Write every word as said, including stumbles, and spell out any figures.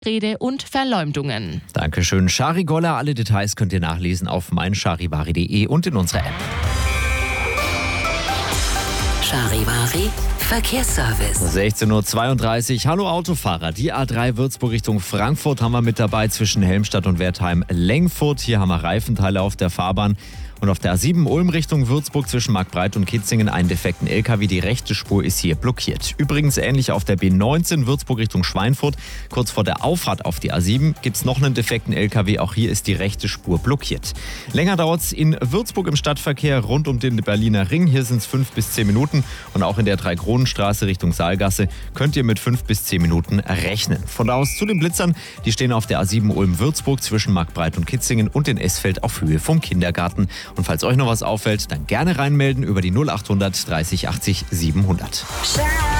Rede und Verleumdungen. Dankeschön, Shari Goller. Alle Details könnt ihr nachlesen auf meincharivari punkt de und in unserer App. Charivari Verkehrsservice. sechzehn Uhr zweiunddreißig. Hallo Autofahrer. Die A drei Würzburg Richtung Frankfurt haben wir mit dabei zwischen Helmstadt und Wertheim-Lengfurt. Hier haben wir Reifenteile auf der Fahrbahn. Und auf der A sieben Ulm Richtung Würzburg zwischen Marktbreit und Kitzingen einen defekten L K W. Die rechte Spur ist hier blockiert. Übrigens ähnlich auf der B neunzehn Würzburg Richtung Schweinfurt. Kurz vor der Auffahrt auf die A sieben gibt es noch einen defekten L K W. Auch hier ist die rechte Spur blockiert. Länger dauert es in Würzburg im Stadtverkehr rund um den Berliner Ring. Hier sind es fünf bis zehn Minuten. Und auch in der Drei-Kronen-Straße Richtung Saalgasse könnt ihr mit fünf bis zehn Minuten rechnen. Von da aus zu den Blitzern. Die stehen auf der A sieben Ulm Würzburg zwischen Marktbreit und Kitzingen und in Esfeld auf Höhe vom Kindergarten. Und falls euch noch was auffällt, dann gerne reinmelden über die null achthundert dreißig achtzig siebenhundert.